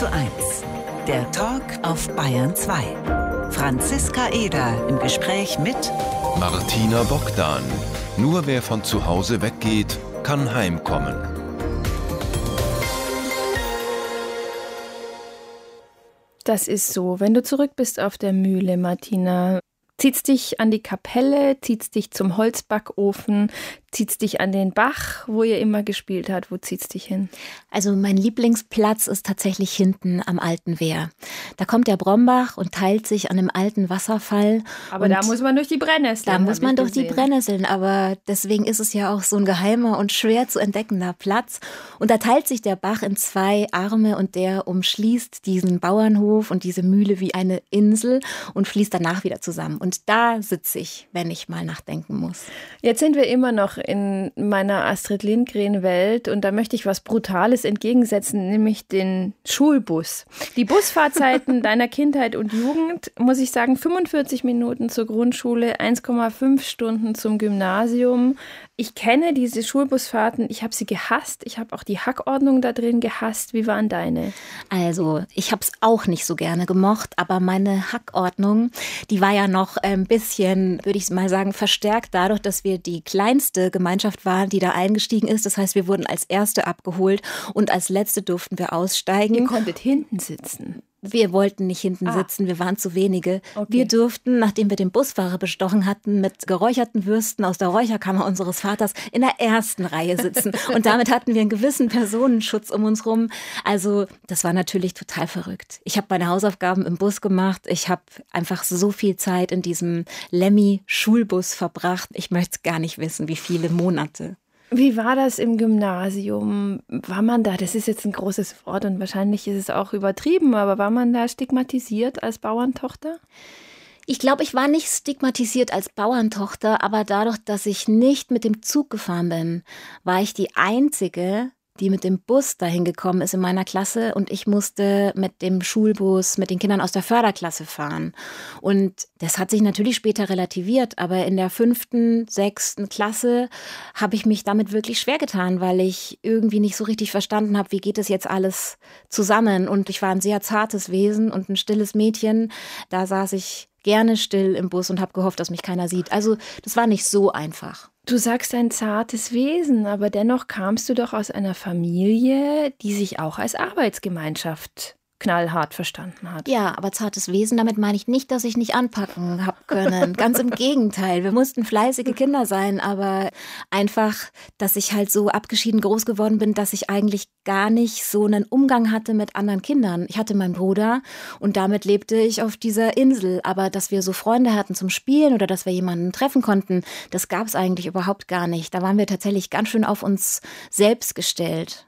1:1, der Talk auf Bayern 2. Franziska Eder im Gespräch mit Martina Bogdan. Nur wer von zu Hause weggeht, kann heimkommen. Das ist so. Wenn du zurück bist auf der Mühle, Martina, zieht's dich an die Kapelle, zieht's dich zum Holzbackofen, zieht's dich an den Bach, wo ihr immer gespielt habt? Wo zieht's dich hin? Also mein Lieblingsplatz ist tatsächlich hinten am Alten Wehr. Da kommt der Brombach und teilt sich an einem alten Wasserfall. Aber da muss man durch die Brennnesseln. Da muss man durch die Brennnesseln, aber deswegen ist es ja auch so ein geheimer und schwer zu entdeckender Platz. Und da teilt sich der Bach in zwei Arme und der umschließt diesen Bauernhof und diese Mühle wie eine Insel und fließt danach wieder zusammen. Und da sitze ich, wenn ich mal nachdenken muss. Jetzt sind wir immer noch in meiner Astrid Lindgren-Welt und da möchte ich was Brutales entgegensetzen, nämlich den Schulbus. Die Busfahrzeiten deiner Kindheit und Jugend, muss ich sagen, 45 Minuten zur Grundschule, 1,5 Stunden zum Gymnasium. Ich kenne diese Schulbusfahrten, ich habe sie gehasst, ich habe auch die Hackordnung da drin gehasst. Wie waren deine? Also, ich habe es auch nicht so gerne gemocht, aber meine Hackordnung, die war ja noch ein bisschen, würde ich mal sagen, verstärkt dadurch, dass wir die kleinste Gemeinschaft waren, die da eingestiegen ist. Das heißt, wir wurden als Erste abgeholt und als Letzte durften wir aussteigen. Ihr konntet hinten sitzen. Wir wollten nicht hinten sitzen, wir waren zu wenige. Okay. Wir durften, nachdem wir den Busfahrer bestochen hatten, mit geräucherten Würsten aus der Räucherkammer unseres Vaters in der ersten Reihe sitzen. Und damit hatten wir einen gewissen Personenschutz um uns rum. Also das war natürlich total verrückt. Ich habe meine Hausaufgaben im Bus gemacht. Ich habe einfach so viel Zeit in diesem Lemmy-Schulbus verbracht. Ich möchte gar nicht wissen, wie viele Monate. Wie war das im Gymnasium? War man da, das ist jetzt ein großes Wort und wahrscheinlich ist es auch übertrieben, aber war man da stigmatisiert als Bauerntochter? Ich glaube, ich war nicht stigmatisiert als Bauerntochter, aber dadurch, dass ich nicht mit dem Zug gefahren bin, war ich die Einzige, die mit dem Bus dahin gekommen ist in meiner Klasse und ich musste mit dem Schulbus mit den Kindern aus der Förderklasse fahren. Und das hat sich natürlich später relativiert, aber in der 5., 6. Klasse habe ich mich damit wirklich schwer getan, weil ich irgendwie nicht so richtig verstanden habe, wie geht das jetzt alles zusammen. Und ich war ein sehr zartes Wesen und ein stilles Mädchen. Da saß ich gerne still im Bus und habe gehofft, dass mich keiner sieht. Also das war nicht so einfach. Du sagst ein zartes Wesen, aber dennoch kamst du doch aus einer Familie, die sich auch als Arbeitsgemeinschaft knallhart verstanden hat. Ja, aber zartes Wesen, damit meine ich nicht, dass ich nicht anpacken habe können. Ganz im Gegenteil. Wir mussten fleißige Kinder sein, aber einfach, dass ich halt so abgeschieden groß geworden bin, dass ich eigentlich gar nicht so einen Umgang hatte mit anderen Kindern. Ich hatte meinen Bruder und damit lebte ich auf dieser Insel. Aber dass wir so Freunde hatten zum Spielen oder dass wir jemanden treffen konnten, das gab es eigentlich überhaupt gar nicht. Da waren wir tatsächlich ganz schön auf uns selbst gestellt.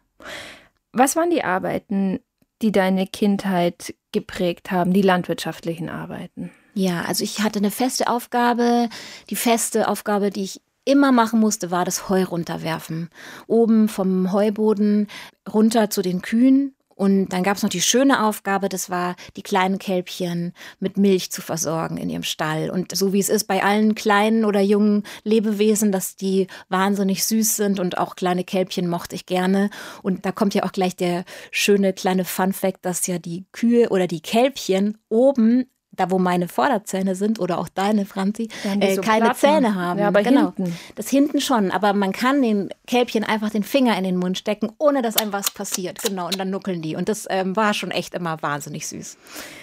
Was waren die Arbeiten, die deine Kindheit geprägt haben, die landwirtschaftlichen Arbeiten? Ja, also ich hatte eine feste Aufgabe. Die feste Aufgabe, die ich immer machen musste, war das Heu runterwerfen. Oben vom Heuboden runter zu den Kühen. Und dann gab es noch die schöne Aufgabe, das war, die kleinen Kälbchen mit Milch zu versorgen in ihrem Stall. Und so wie es ist bei allen kleinen oder jungen Lebewesen, dass die wahnsinnig süß sind und auch kleine Kälbchen mochte ich gerne. Und da kommt ja auch gleich der schöne kleine Funfact, dass ja die Kühe oder die Kälbchen oben, da wo meine Vorderzähne sind oder auch deine, Franzi, so keine Platten. Zähne haben. Ja, aber genau. hinten. Das hinten schon, aber man kann den Kälbchen einfach den Finger in den Mund stecken, ohne dass einem was passiert. Genau, und dann nuckeln die. Und das war schon echt immer wahnsinnig süß.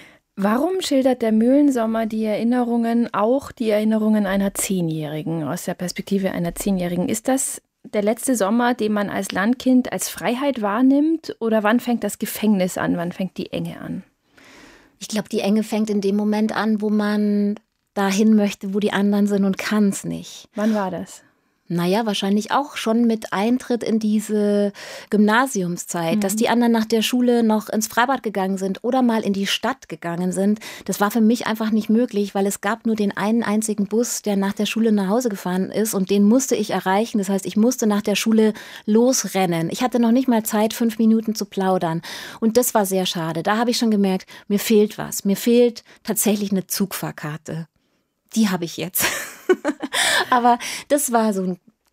Warum schildert der Mühlensommer die Erinnerungen, auch die Erinnerungen einer 10-Jährigen, aus der Perspektive einer 10-Jährigen? Ist das der letzte Sommer, den man als Landkind als Freiheit wahrnimmt? Oder wann fängt das Gefängnis an? Wann fängt die Enge an? Ich glaube, die Enge fängt in dem Moment an, wo man dahin möchte, wo die anderen sind und kann es nicht. Wann war das? Naja, wahrscheinlich auch schon mit Eintritt in diese Gymnasiumszeit, dass die anderen nach der Schule noch ins Freibad gegangen sind oder mal in die Stadt gegangen sind. Das war für mich einfach nicht möglich, weil es gab nur den einen einzigen Bus, der nach der Schule nach Hause gefahren ist und den musste ich erreichen. Das heißt, ich musste nach der Schule losrennen. Ich hatte noch nicht mal Zeit, 5 Minuten zu plaudern. Und das war sehr schade. Da habe ich schon gemerkt, mir fehlt was. Mir fehlt tatsächlich eine Zugfahrkarte. Die habe ich jetzt. Aber das war so ein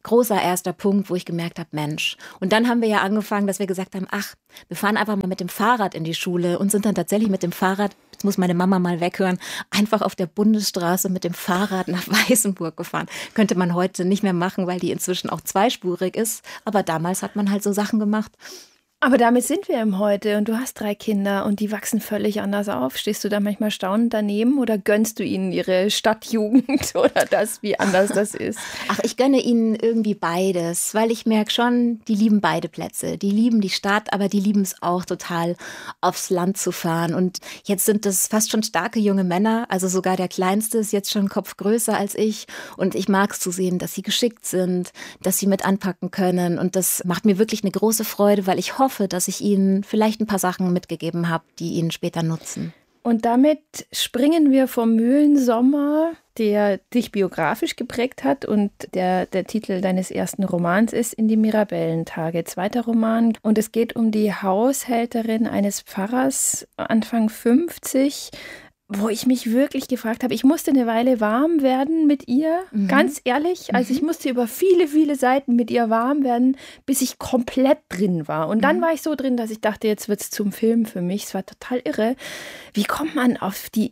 großer erster Punkt, wo ich gemerkt habe, Mensch. Und dann haben wir ja angefangen, dass wir gesagt haben, wir fahren einfach mal mit dem Fahrrad in die Schule und sind dann tatsächlich mit dem Fahrrad, jetzt muss meine Mama mal weghören, einfach auf der Bundesstraße mit dem Fahrrad nach Weißenburg gefahren. Könnte man heute nicht mehr machen, weil die inzwischen auch zweispurig ist. Aber damals hat man halt so Sachen gemacht. Aber damit sind wir im Heute und du hast 3 Kinder und die wachsen völlig anders auf. Stehst du da manchmal staunend daneben oder gönnst du ihnen ihre Stadtjugend oder das, wie anders das ist? Ach, ich gönne ihnen irgendwie beides, weil ich merke schon, die lieben beide Plätze. Die lieben die Stadt, aber die lieben es auch total, aufs Land zu fahren. Und jetzt sind das fast schon starke junge Männer, also sogar der Kleinste ist jetzt schon einen Kopf größer als ich. Und ich mag es zu sehen, dass sie geschickt sind, dass sie mit anpacken können. Und das macht mir wirklich eine große Freude, weil ich hoffe, dass ich ihnen vielleicht ein paar Sachen mitgegeben habe, die ihnen später nutzen. Und damit springen wir vom Mühlensommer, der dich biografisch geprägt hat und der Titel deines ersten Romans ist, in die Mirabellentage, 2. Roman. Und es geht um die Haushälterin eines Pfarrers, Anfang 50, wo ich mich wirklich gefragt habe, ich musste eine Weile warm werden mit ihr, ganz ehrlich. Also ich musste über viele, viele Seiten mit ihr warm werden, bis ich komplett drin war. Und dann war ich so drin, dass ich dachte, jetzt wird es zum Film für mich. Es war total irre. Wie kommt man auf die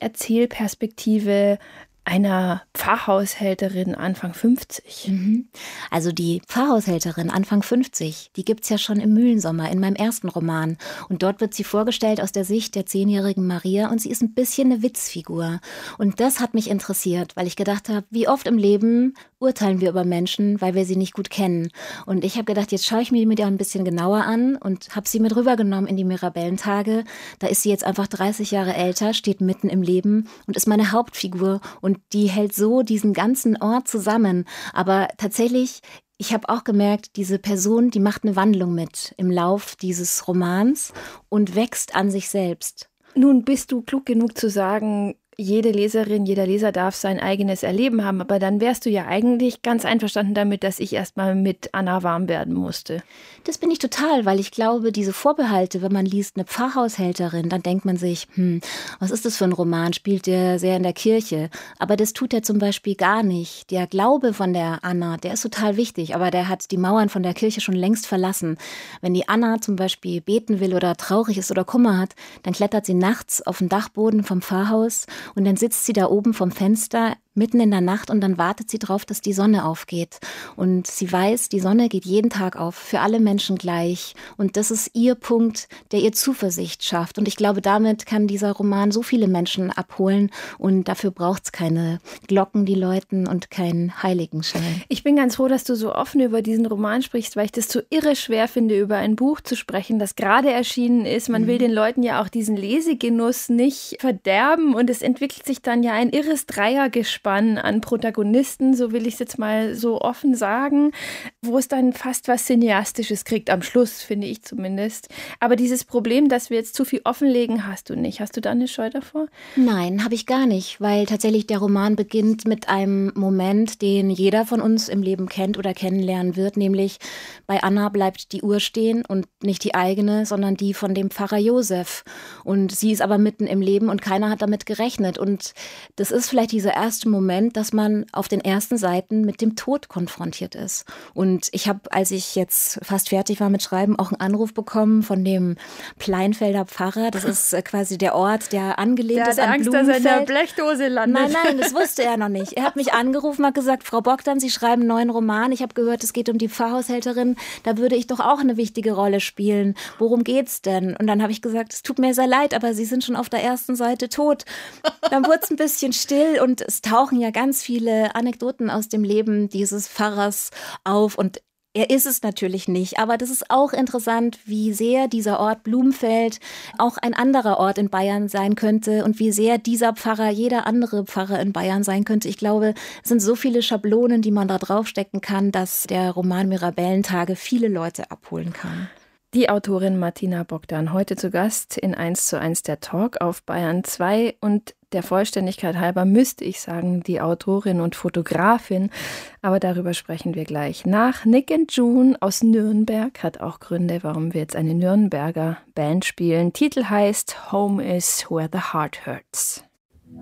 Ich-Erzähl-Perspektive einer Pfarrhaushälterin Anfang 50? Also die Pfarrhaushälterin Anfang 50, die gibt's ja schon im Mühlensommer, in meinem ersten Roman. Und dort wird sie vorgestellt aus der Sicht der 10-jährigen Maria und sie ist ein bisschen eine Witzfigur. Und das hat mich interessiert, weil ich gedacht habe, wie oft im Leben urteilen wir über Menschen, weil wir sie nicht gut kennen. Und ich habe gedacht, jetzt schaue ich mir die mit ihr ein bisschen genauer an und habe sie mit rübergenommen in die Mirabellentage. Da ist sie jetzt einfach 30 Jahre älter, steht mitten im Leben und ist meine Hauptfigur. Und die hält so diesen ganzen Ort zusammen. Aber tatsächlich, ich habe auch gemerkt, diese Person, die macht eine Wandlung mit im Lauf dieses Romans und wächst an sich selbst. Nun bist du klug genug zu sagen, jede Leserin, jeder Leser darf sein eigenes Erleben haben, aber dann wärst du ja eigentlich ganz einverstanden damit, dass ich erstmal mit Anna warm werden musste. Das bin ich total, weil ich glaube, diese Vorbehalte, wenn man liest, eine Pfarrhaushälterin, dann denkt man sich, was ist das für ein Roman? Spielt der sehr in der Kirche? Aber das tut er zum Beispiel gar nicht. Der Glaube von der Anna, der ist total wichtig, aber der hat die Mauern von der Kirche schon längst verlassen. Wenn die Anna zum Beispiel beten will oder traurig ist oder Kummer hat, dann klettert sie nachts auf den Dachboden vom Pfarrhaus und dann sitzt sie da oben vom Fenster mitten in der Nacht und dann wartet sie drauf, dass die Sonne aufgeht. Und sie weiß, die Sonne geht jeden Tag auf, für alle Menschen gleich. Und das ist ihr Punkt, der ihr Zuversicht schafft. Und ich glaube, damit kann dieser Roman so viele Menschen abholen. Und dafür braucht es keine Glocken, die läuten und keinen Heiligenschein. Ich bin ganz froh, dass du so offen über diesen Roman sprichst, weil ich das so irre schwer finde, über ein Buch zu sprechen, das gerade erschienen ist. Man will den Leuten ja auch diesen Lesegenuss nicht verderben. Und es entwickelt sich dann ja ein irres Dreiergespann an Protagonisten, so will ich es jetzt mal so offen sagen, wo es dann fast was Cineastisches kriegt, am Schluss, finde ich zumindest. Aber dieses Problem, dass wir jetzt zu viel offenlegen, hast du nicht. Hast du da eine Scheu davor? Nein, habe ich gar nicht, weil tatsächlich der Roman beginnt mit einem Moment, den jeder von uns im Leben kennt oder kennenlernen wird, nämlich bei Anna bleibt die Uhr stehen und nicht die eigene, sondern die von dem Pfarrer Josef. Und sie ist aber mitten im Leben und keiner hat damit gerechnet. Und das ist vielleicht dieser erste Moment, dass man auf den ersten Seiten mit dem Tod konfrontiert ist. Und ich habe, als ich jetzt fast fertig war mit Schreiben, auch einen Anruf bekommen von dem Pleinfelder Pfarrer. Das ist quasi der Ort, der angelehnt ist an Angst, Blumenfeld. dass er in der Blechdose landet. Nein, das wusste er noch nicht. Er hat mich angerufen, hat gesagt, Frau Bogdan, Sie schreiben einen neuen Roman. Ich habe gehört, es geht um die Pfarrhaushälterin. Da würde ich doch auch eine wichtige Rolle spielen. Worum geht's denn? Und dann habe ich gesagt, es tut mir sehr leid, aber Sie sind schon auf der ersten Seite tot. Dann wurde es ein bisschen still und es tauchen ja ganz viele Anekdoten aus dem Leben dieses Pfarrers auf und er ist es natürlich nicht, aber das ist auch interessant, wie sehr dieser Ort Blumenfeld auch ein anderer Ort in Bayern sein könnte und wie sehr dieser Pfarrer jeder andere Pfarrer in Bayern sein könnte. Ich glaube, es sind so viele Schablonen, die man da draufstecken kann, dass der Roman Mirabellentage viele Leute abholen kann. Die Autorin Martina Bogdan, heute zu Gast in 1:1 der Talk auf Bayern 2 und der Vollständigkeit halber müsste ich sagen, die Autorin und Fotografin, aber darüber sprechen wir gleich. Nach Nick and June aus Nürnberg, hat auch Gründe, warum wir jetzt eine Nürnberger Band spielen. Titel heißt Home is where the heart hurts.